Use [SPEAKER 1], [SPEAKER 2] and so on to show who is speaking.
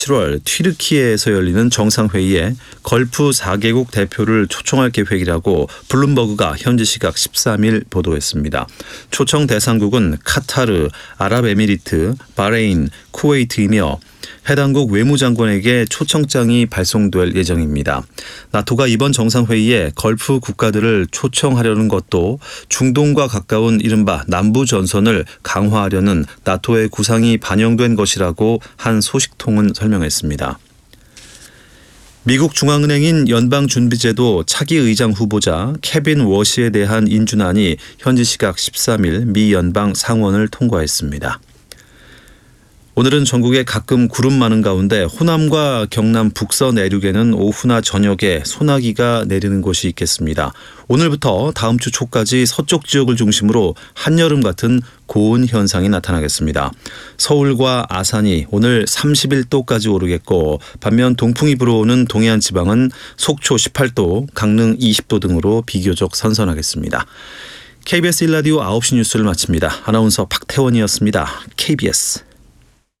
[SPEAKER 1] 7월 튀르키예에서 열리는 정상회의에 걸프 4개국 대표를 초청할 계획이라고 블룸버그가 현지 시각 13일 보도했습니다. 초청 대상국은 카타르, 아랍에미리트, 바레인, 쿠웨이트이며 해당국 외무장관에게 초청장이 발송될 예정입니다. 나토가 이번 정상회의에 걸프 국가들을 초청하려는 것도 중동과 가까운 이른바 남부전선을 강화하려는 나토의 구상이 반영된 것이라고 한 소식통은 설명했습니다. 미국 중앙은행인 연방준비제도 차기 의장 후보자 케빈 워시에 대한 인준안이 현지 시각 13일 미 연방 상원을 통과했습니다. 오늘은 전국에 가끔 구름 많은 가운데 호남과 경남 북서 내륙에는 오후나 저녁에 소나기가 내리는 곳이 있겠습니다. 오늘부터 다음 주 초까지 서쪽 지역을 중심으로 한여름 같은 고온 현상이 나타나겠습니다. 서울과 아산이 오늘 31도까지 오르겠고 반면 동풍이 불어오는 동해안 지방은 속초 18도, 강릉 20도 등으로 비교적 선선하겠습니다. KBS 1라디오 9시 뉴스를 마칩니다. 아나운서 박태원이었습니다. KBS